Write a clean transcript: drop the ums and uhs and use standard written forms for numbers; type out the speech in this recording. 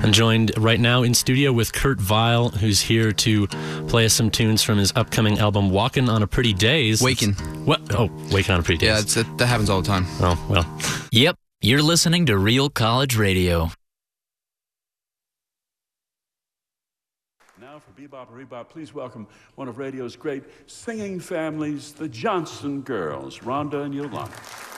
I'm joined right now in studio with Kurt Vile, who's here to play us some tunes from his upcoming album, Walkin' on a Pretty Days. Wakin'. What? Oh, Wakin' on a Pretty Days. Yeah, that happens all the time. Oh, well. Yep, you're listening to Real College Radio. Now for Bebop or Rebop, please welcome one of radio's great singing families, the Johnson Girls, Rhonda and Yolanda.